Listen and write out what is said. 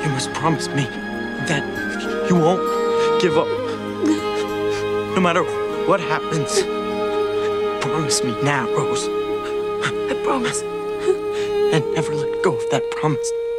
You must promise me that you won't give up. No matter what happens. Promise me now, Rose. I promise. And never let go of that promise.